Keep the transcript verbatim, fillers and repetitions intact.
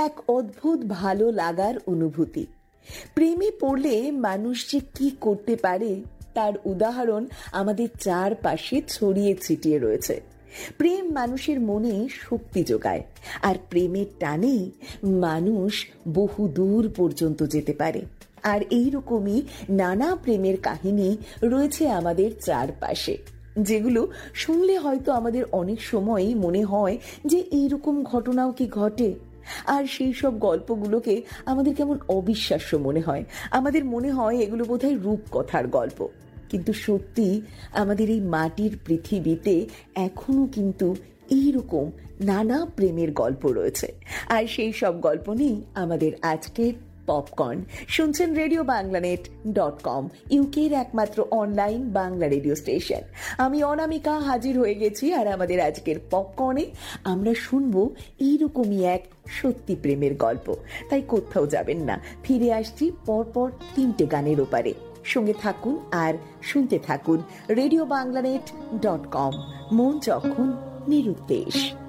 এক অদ্ভুত ভালো লাগার অনুভূতি। প্রেমে পড়লে মানুষ যে কি করতে পারে তার উদাহরণ আমাদের চারপাশে ছড়িয়ে ছিটিয়ে রয়েছে। প্রেম মানুষের মনে শক্তি যোগায়, আর প্রেমের টানেই মানুষ বহু দূর পর্যন্ত যেতে পারে। আর এইরকমই নানা প্রেমের কাহিনী রয়েছে আমাদের চারপাশে, যেগুলো শুনলে হয়তো আমাদের অনেক সময় মনে হয় যে এইরকম ঘটনাও কি ঘটে। আর সেই সব গল্পগুলোকে আমাদের কেমন অবিশ্বাস্য মনে হয়, আমাদের মনে হয় এগুলো বোধহয় রূপকথার গল্প। কিন্তু সত্যি আমাদের এই মাটির পৃথিবীতে এখনো কিন্তু এইরকম নানা প্রেমের গল্প রয়েছে। আর সেই সব গল্প নিয়েই আমাদের আজকের পপকর্ন। শুনছেন রেডিও বাংলানেট ডট কম, ইউকের একমাত্র অনলাইন বাংলা রেডিও স্টেশন। আমি অনামিকা হাজির হয়ে গেছি, আর আমাদের আজকের পপকর্নে আমরা শুনবো এইরকমই এক সত্যি প্রেমের গল্প। তাই কোথাও যাবেন না, ফিরে আসছি পরপর তিনটে গানের ওপারে। সঙ্গে থাকুন আর শুনতে থাকুন রেডিও বাংলানেট ডট কম, মন যখন নিরুদ্দেশ।